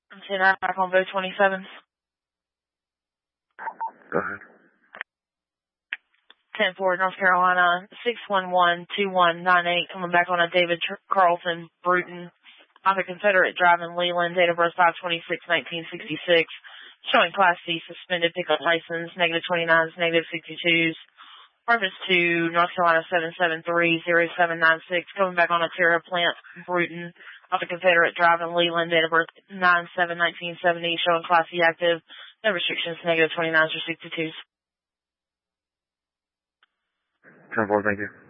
10 back on both 27s. Go ahead. 10-4, North Carolina, 611-2198, coming back on a David Carlton Bruton, on the Confederate Drive in Leland, date of birth 5/26/1966, showing Class C suspended pickup license, -29s, -62s, purpose to North Carolina 773-0796, coming back on a Terra Plant Bruton, on the Confederate Drive in Leland, date of birth 9/7/1970, showing Class C active, no restrictions, -29s or 62s. 10-4, thank you.